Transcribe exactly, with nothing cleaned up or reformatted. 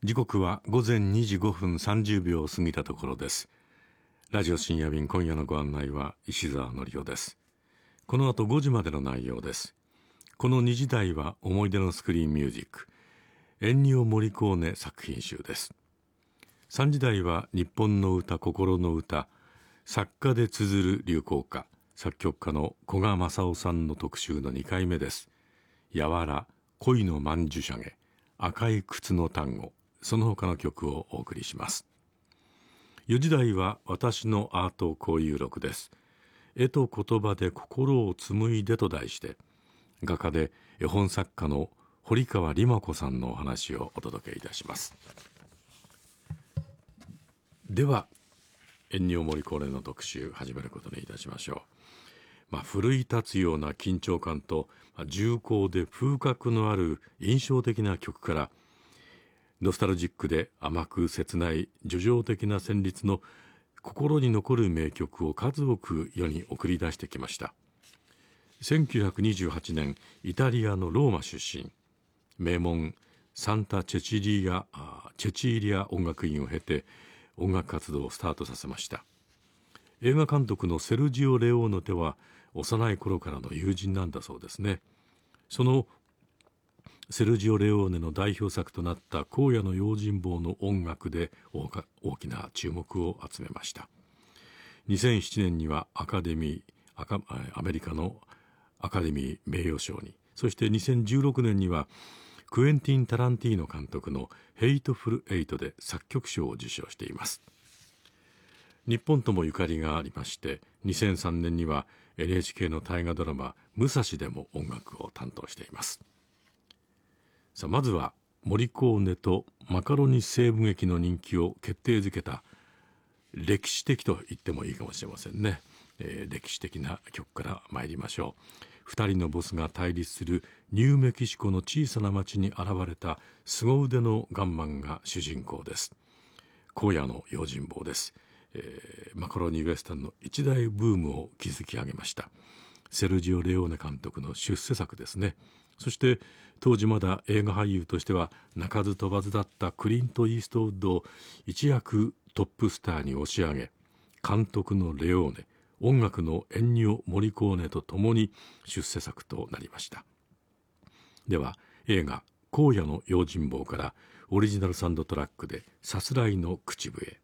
時刻は午前にじごふんさんじゅうびょうを過ぎたところです。ラジオ深夜便、今夜のご案内は石澤典夫です。この後ごじまでの内容です。このにじ台は思い出のスクリーンミュージック、エンニオ・モリコーネ作品集です。さんじ台は日本の歌、心の歌、作家で綴る流行歌、作曲家の古賀正夫さんの特集のにかいめです。やわら、恋の曼珠沙華、赤い靴の単語、その他の曲をお送りします。よじ台は私のアート交友録です。絵と言葉で心を紡いでと題して、画家で絵本作家の堀川里真子さんのお話をお届けいたします。ではエンニオ・モリコーネの特集始めることにいたしましょう。まあ、奮い立つような緊張感と重厚で風格のある印象的な曲から、ノスタルジックで甘く切ない叙情的な旋律の心に残る名曲を数多く世に送り出してきました。せんきゅうひゃくにじゅうはちねん、イタリアのローマ出身、名門サンタチェチリアチェチーリア音楽院を経て音楽活動をスタートさせました。映画監督のセルジオ・レオーネとは幼い頃からの友人なんだそうですね。そのセルジオ・レオーネの代表作となった荒野の用心棒の音楽で大きな注目を集めました。にせんななねんにはアカデミーアカアメリカのアカデミー名誉賞に、そしてにせんじゅうろくねんにはクエンティン・タランティーノ監督のヘイトフル・エイトで作曲賞を受賞しています。日本ともゆかりがありまして、にせんさんねんには エヌエイチケー の大河ドラマ武蔵でも音楽を担当しています。さあ、まずはモリコーネとマカロニ西部劇の人気を決定づけた歴史的と言ってもいいかもしれませんね、えー、歴史的な曲から参りましょう。二人のボスが対立するニューメキシコの小さな町に現れた凄腕のガンマンが主人公です。荒野の用心棒です。えー、マカロニウエスタンの一大ブームを築き上げました。セルジオ・レオーネ監督の出世作ですね。そして当時まだ映画俳優としては鳴かず飛ばずだったクリント・イーストウッドを一躍トップスターに押し上げ、監督のレオーネ、音楽のエンニオ・モリコーネとともに出世作となりました。では映画荒野の用心棒からオリジナルサウンドトラックでさすらいの口笛。